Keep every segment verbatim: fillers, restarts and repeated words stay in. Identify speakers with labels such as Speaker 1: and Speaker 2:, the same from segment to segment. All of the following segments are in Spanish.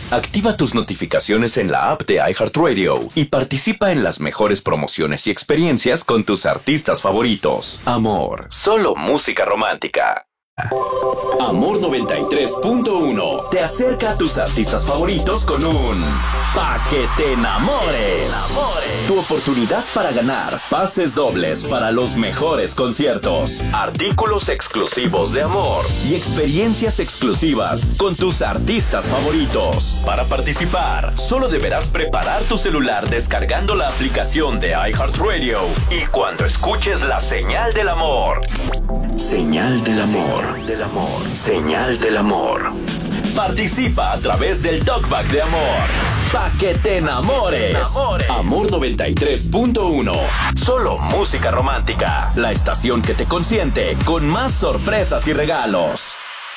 Speaker 1: Activa tus notificaciones en la app de iHeartRadio y participa en las mejores promociones y experiencias con tus artistas favoritos. Amor, solo música romántica. Amor noventa y tres punto uno te acerca a tus artistas favoritos con un Pa' que te enamores. Tu oportunidad para ganar pases dobles para los mejores conciertos, artículos exclusivos de Amor y experiencias exclusivas con tus artistas favoritos. Para participar, solo deberás preparar tu celular descargando la aplicación de iHeartRadio y cuando escuches la señal del amor. Señal del amor. Señal del amor. Señal del amor. Participa a través del Talkback de Amor. Pa' que te enamores. enamores. Amor noventa y tres punto uno. Solo música romántica. La estación que te consiente con más sorpresas y regalos.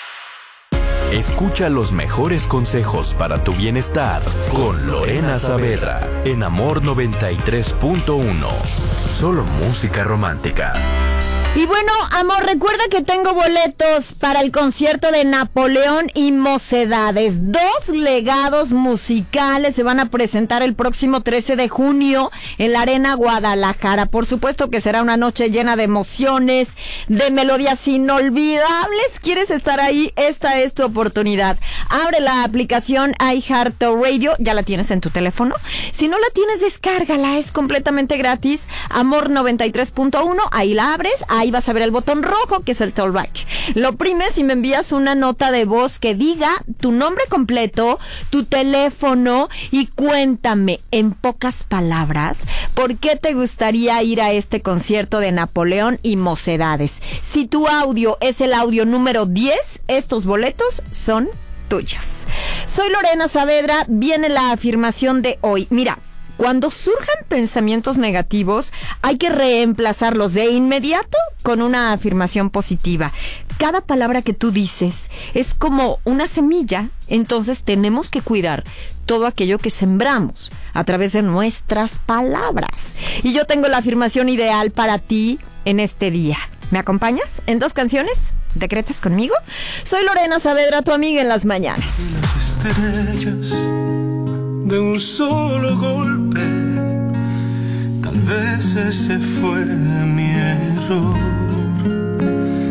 Speaker 1: Escucha los mejores consejos para tu bienestar con Lorena Saavedra en Amor noventa y tres punto uno. Solo música romántica.
Speaker 2: Y bueno, amor, recuerda que tengo boletos para el concierto de Napoleón y Mocedades. Dos legados musicales se van a presentar el próximo trece de junio en la Arena Guadalajara. Por supuesto que será una noche llena de emociones, de melodías inolvidables. ¿Quieres estar ahí? Esta es tu oportunidad. Abre la aplicación iHeartRadio, ya la tienes en tu teléfono. Si no la tienes, descárgala, es completamente gratis. Amor noventa y tres punto uno, ahí la abres, ahí vas a ver el botón rojo que es el Talkback. Lo oprimes y me envías una nota de voz que diga tu nombre completo, tu teléfono y cuéntame en pocas palabras por qué te gustaría ir a este concierto de Napoleón y Mocedades. Si tu audio es el audio número diez, estos boletos son tuyos. Soy Lorena Saavedra, viene la afirmación de hoy. Mira, cuando surjan pensamientos negativos, hay que reemplazarlos de inmediato con una afirmación positiva. Cada palabra que tú dices es como una semilla, entonces tenemos que cuidar todo aquello que sembramos a través de nuestras palabras. Y yo tengo la afirmación ideal para ti en este día. ¿Me acompañas en dos canciones? ¿Decretas conmigo? Soy Lorena Saavedra, tu amiga en las mañanas.
Speaker 3: Las estrellas de un solo golpe, tal vez ese fue mi error.